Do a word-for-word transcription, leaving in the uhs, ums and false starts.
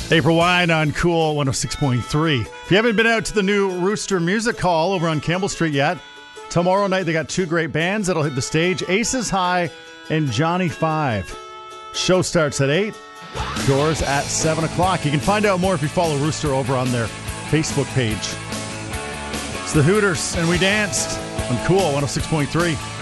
April Wine on Cool one oh six point three. If you haven't been out to the new Rooster Music Hall over on Campbell Street yet, tomorrow night they got two great bands that'll hit the stage, Aces High and Johnny Five. Show starts at eight, doors at seven o'clock. You can find out more if you follow Rooster over on their Facebook page. It's the Hooters, and we danced on Cool one oh six point three.